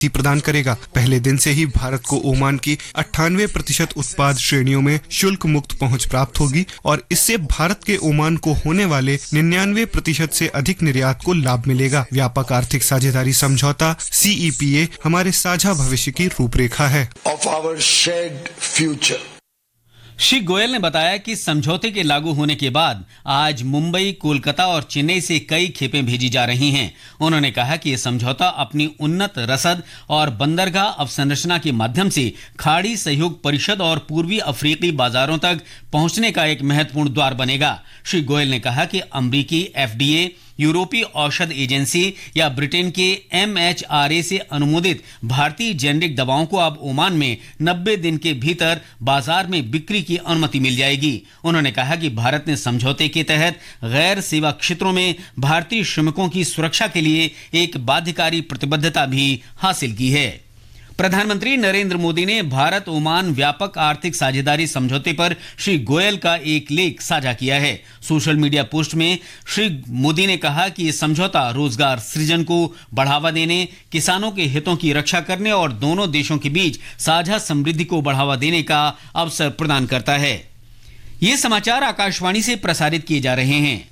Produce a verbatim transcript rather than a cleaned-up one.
प्रदान करेगा। पहले दिन से ही भारत को ओमान की अट्ठानवे प्रतिशत उत्पाद श्रेणियों में शुल्क मुक्त पहुंच प्राप्त होगी और इससे भारत के ओमान को होने वाले निन्यानवे प्रतिशत से अधिक निर्यात को लाभ मिलेगा। व्यापक आर्थिक साझेदारी समझौता सी ई पी ए हमारे साझा भविष्य की रूपरेखा है। Of our shared future. Shri Goyal ने बताया कि समझौते के लागू होने के बाद आज मुंबई, कोलकाता और चेन्नई से कई खेपें भेजी जा रही हैं। उन्होंने कहा कि यह समझौता अपनी उन्नत रसद और बंदरगाह अवसंरचना के माध्यम से खाड़ी सहयोग परिषद और पूर्वी अफ्रीकी बाजारों तक पहुंचने का एक महत्वपूर्ण द्वार बनेगा। श्री गोयल ने कहा कि अमरीकी एफ डी ए, यूरोपीय औषध एजेंसी या ब्रिटेन के एम एच आर ए से अनुमोदित भारतीय जेनेरिक दवाओं को अब ओमान में नब्बे दिन के भीतर बाजार में बिक्री की अनुमति मिल जाएगी। उन्होंने कहा कि भारत ने समझौते के तहत गैर सेवा क्षेत्रों में भारतीय श्रमिकों की सुरक्षा के लिए एक बाध्यकारी प्रतिबद्धता भी हासिल की है। प्रधानमंत्री नरेंद्र मोदी ने भारत ओमान व्यापक आर्थिक साझेदारी समझौते पर श्री गोयल का एक लेख साझा किया है। सोशल मीडिया पोस्ट में श्री मोदी ने कहा कि यह समझौता रोजगार सृजन को बढ़ावा देने, किसानों के हितों की रक्षा करने और दोनों देशों के बीच साझा समृद्धि को बढ़ावा देने का अवसर प्रदान करता है। ये समाचार आकाशवाणी से प्रसारित किए जा रहे हैं।